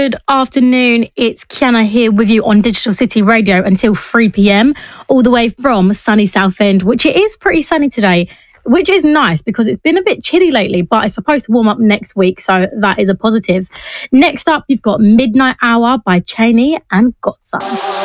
Good afternoon. It's Kiana here with you on Digital City Radio until 3 p.m, all the way from sunny Southend, which it is pretty sunny today, which is nice because it's been a bit chilly lately, but it's supposed to warm up next week, so that is a positive. Next up, you've got Midnight Hour by Cheney and Gotza.